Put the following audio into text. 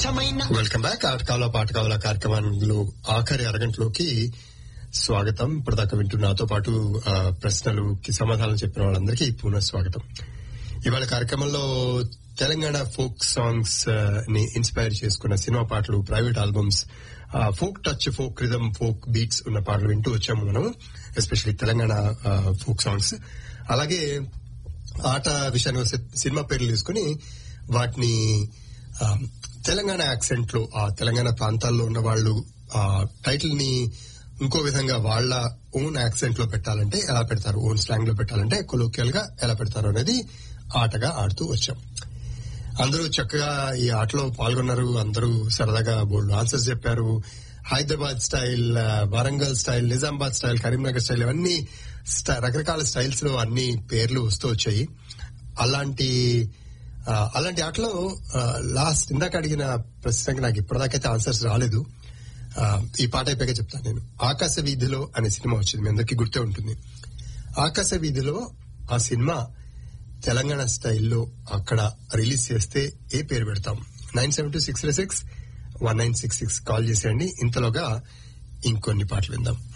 Welcome back. ఆటకాల పాటకాల కార్యక్రమంలో ఆఖరి అరగంటలోకి స్వాగతం. ఇప్పటిదాకా వింటున్న నాతో పాటు ప్రశ్నలకి సమాధానం చెప్పిన వాళ్ళందరికీ పునః స్వాగతం. ఇవాళ కార్యక్రమంలో తెలంగాణ ఫోక్ సాంగ్స్ ని ఇన్స్పైర్ చేసుకున్న సినిమా పాటలు, private albums, folk touch, folk rhythm, folk beats ఉన్న పాటలు వింటూ వచ్చాము మనం, ఎస్పెషల్లీ తెలంగాణ ఫోక్ సాంగ్స్. అలాగే ఆట విషయానికి వస్తే సినిమా పేర్లు తీసుకుని వాటిని తెలంగాణ యాక్సెంట్ లో, ఆ తెలంగాణ ప్రాంతాల్లో ఉన్న వాళ్ళు ఆ టైటిల్ ని ఇంకో విధంగా వాళ్ళ ఓన్ యాక్సెంట్ లో పెట్టాలంటే ఎలా పెడతారు, ఓన్ స్లాంగ్ లో పెట్టాలంటే కొలోకియల్ గా ఎలా పెడతారు అనేది ఆటగా ఆడుతూ వచ్చాం. అందరూ చక్కగా ఈ ఆటలో పాల్గొన్నారు. అందరూ సరదాగా బోల్డ్ ఆన్సర్స్ చెప్పారు. Hyderabad style, Warangal style, Nizamabad style, Karimnagar style, ఇవన్నీ రకరకాల స్టైల్స్ లో అన్ని పేర్లు వస్తూ వచ్చాయి. అలాంటి ఆటలో లాస్ట్ ఇందాక అడిగిన ప్రశ్నకి నాకు ఇప్పటిదాకైతే ఆన్సర్స్ రాలేదు. ఈ పాట అయిపోయాక చెప్తాను నేను. ఆకాశ వీధిలో అనే సినిమా వచ్చింది, మీ అందరికీ గుర్తే ఉంటుంది. ఆకాశ వీధిలో ఆ సినిమా తెలంగాణ స్టైల్లో అక్కడ రిలీజ్ చేస్తే ఏ పేరు పెడతాం? 972-636-1966 కాల్ చేసేయండి. ఇంతలోగా ఇంకొన్ని పాటలు విందాం.